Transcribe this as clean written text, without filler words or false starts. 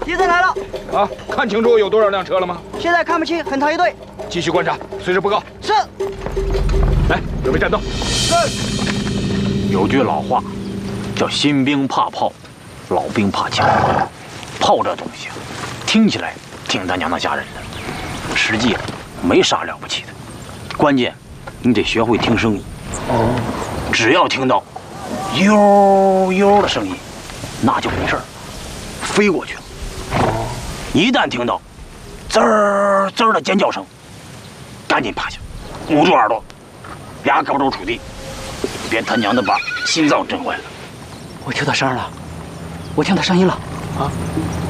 敌人来了！ 啊，看清楚有多少辆车了吗？ 现在看不清，很长一队。 继续观察，随时报告。 是。 来，准备战斗。 是。 有句老话，叫新兵怕炮，老兵怕枪。炮这东西啊，听起来挺他娘的吓人的，实际没啥了不起的。关键你得学会听声音。只要听到悠悠的声音，那就没事儿，飞过去了。一旦听到滋儿滋儿的尖叫声，赶紧趴下，捂住耳朵，俩胳膊肘杵地，别他娘的把心脏震坏了。 我听到声了，我听到声音了，啊！